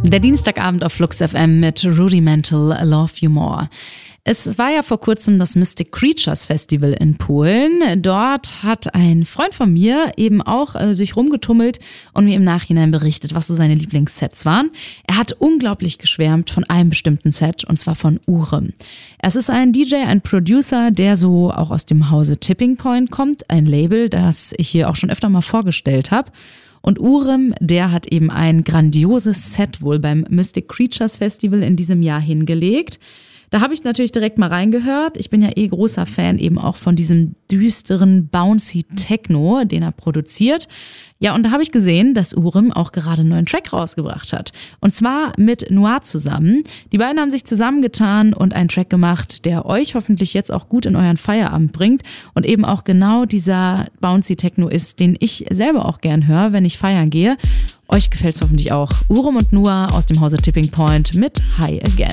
Der Dienstagabend auf Flux FM mit Rudimental Love You More. Es war ja vor kurzem das Mystic Creatures Festival in Polen. Dort hat ein Freund von mir eben auch sich rumgetummelt und mir im Nachhinein berichtet, was so seine Lieblingssets waren. Er hat unglaublich geschwärmt von einem bestimmten Set, und zwar von Urem. Es ist ein DJ, ein Producer, der so auch aus dem Hause Tipping Point kommt, ein Label, das ich hier auch schon öfter mal vorgestellt habe. Und Urem, der hat eben ein grandioses Set wohl beim Mystic Creatures Festival in diesem Jahr hingelegt. Da habe ich natürlich direkt mal reingehört. Ich bin ja großer Fan eben auch von diesem düsteren, bouncy Techno, den er produziert. Ja, und da habe ich gesehen, dass Urem auch gerade einen neuen Track rausgebracht hat. Und zwar mit Noir zusammen. Die beiden haben sich zusammengetan und einen Track gemacht, der euch hoffentlich jetzt auch gut in euren Feierabend bringt und eben auch genau dieser bouncy Techno ist, den ich selber auch gern höre, wenn ich feiern gehe. Euch gefällt es hoffentlich auch. Urem und Noir aus dem Hause Tipping Point mit High Again.